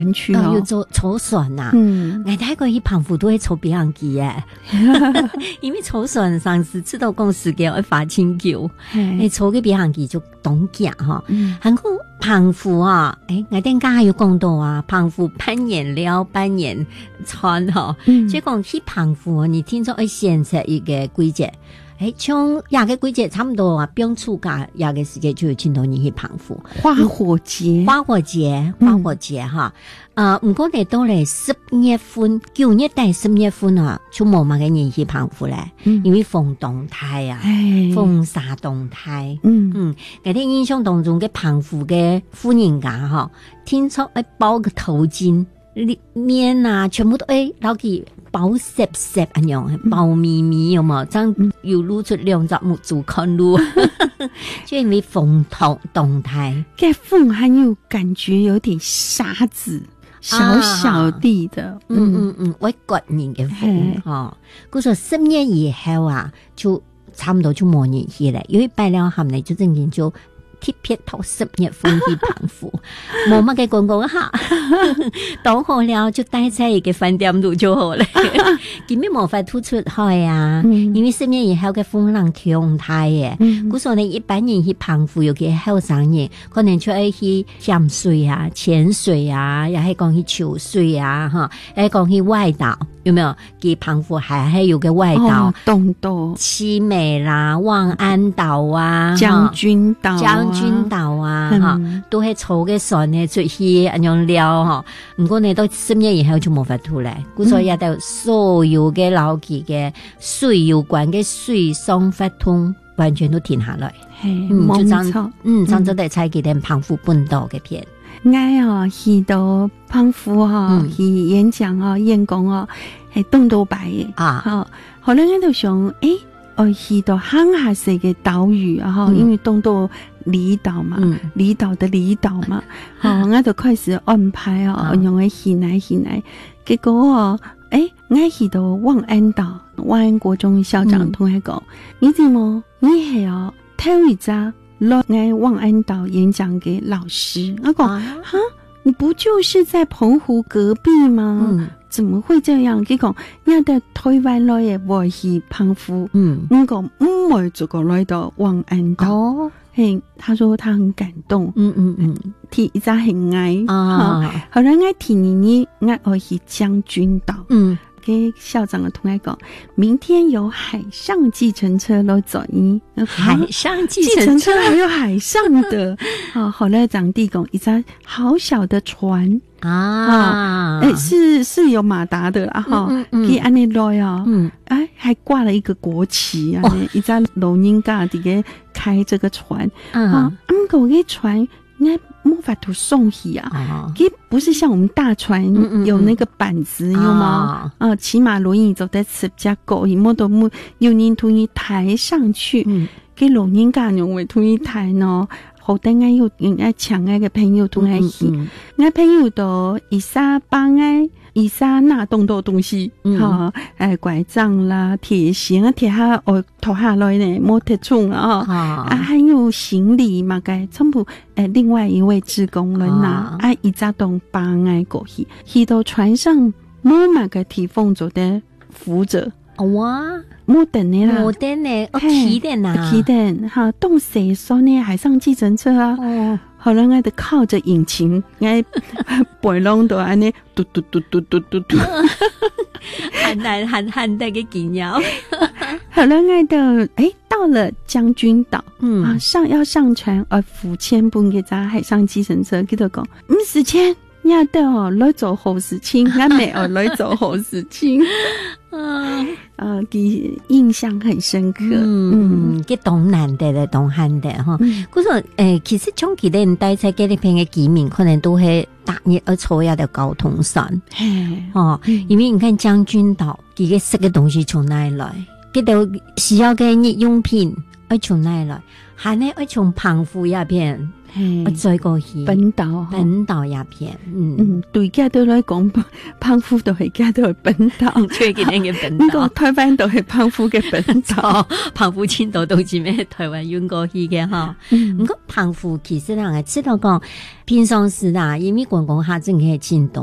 区哦， 有坐船呐，我睇過去澎湖都會坐別行機嘅，因為坐船上次知道講時嘅會發清橋，你坐嘅別行機就東行哈。韓國澎湖啊，我哋家還有講到啊，澎湖攀岩了攀岩船哈，即係講去澎湖，你聽說會先設一個季節。從廿個季節差唔多啊，不用暑假廿個時間就有見到你去澎湖花火節哈。唔過嚟到嚟10月份，9月底10月份啊，就冇乜嘅人去澎湖咧，因為風動態啊，風沙動態。嗰啲印象當中嘅澎湖嘅富人家哈，聽說包個頭巾、面啊，全部都攞起。包濕濕咁樣，包咪咪有冇？這樣又露出兩隻木足看路，就因為風動態， 嘅風還有感覺有點沙子，小小地的， 外國人嘅風哦。佢說10月以後啊，就差唔多就冇人去了，因為拜了後呢就正經就。貼撇頭10月份去澎湖，冇乜嘅講講下，當好了就待在一個飯店度就好了。根本冇法突出去啊，因為10月以後嘅風浪強大嘅，故所呢一般人去澎湖尤其後生人，可能就愛去潛水啊、潛水啊，又係講去游水啊，哈，又係講去外島，有沒有？佢澎湖還有個外島， 東島、 七美啦、望安島啊、 將軍島啊，哈，都係坐嘅船呢出去咁樣撩哈。唔過你到10月以後就冇法度咧，故所以到所有嘅老期嘅水有關嘅水上活動完全都停下來。 冇錯， 上咗嚟睇幾點澎湖半島嘅片。 我去到澎湖去演講演講係東島擺嘅啊，後來我就想去到鄉下式嘅島嶼啊，因為東島離島嘛，離島的離島嘛，我就開始安排用嚟去來，結果我去到望安島，望安國中校長同我講，你知冇？你係頭一隻落嚟望安島演講嘅老師，我講哈，你不就是在澎湖隔壁嗎？怎麼會這樣？佢講我哋台灣來嘅話去澎湖，我講唔會做過來到望安島。他說他很感動，提一隻很愛後來我提你我去將軍島，給校長同我講，明天有海上計程車來載你。 海上計程車還有海上的後來長地講一隻好小的船是有馬達的啦給安尼來還掛了一個國旗一隻老人家這個開這個船過個船沒法度送去它不是像我們大船有那個板子有嗎騎馬輪椅走在此家狗沒都沒有人同你抬上去給老人家用為同你抬呢後來我有搶我的朋友同我去我朋友都一沙幫一沙拿動到東西拐杖啦鐵線鐵下拖下來呢沒鐵衝還有行李嘛該全部另外一位志工人拿一扎東幫我過去到船上沒嘛個提風做的扶着哇冇等你啦， 冇等你，起點啊， 起點哈，動誰說呢？海上計程車啊，後來我就靠着引擎，我背浪到安尼，嘟嘟嘟嘟嘟嘟嘟， 很難嘅經驗。 後來我就到了將軍島，要上船，付錢半嘅咋海上計程車，佢就講50錢。呀，對來做好事情，我沒有來做好事情，印象很深刻。 嘅東南的咧，東漢的哈，嗰個其實長期咧，帶在嗰啲片嘅居民，可能都係搭熱而坐下的交通上，因為你看將軍島，佢嘅食嘅東西從哪裡來？嗰度需要嘅日用品，從哪裡來？ 还呢要从澎湖那边再过去本岛那边， 对家都来讲澎湖都係家都係本島， 最緊要嘅本島， 台灣都係澎湖嘅本島， 澎湖青島都是咩台灣遠過去嘅哈。不過澎湖其實人係知道講平常時啦，因為觀光客真係青島。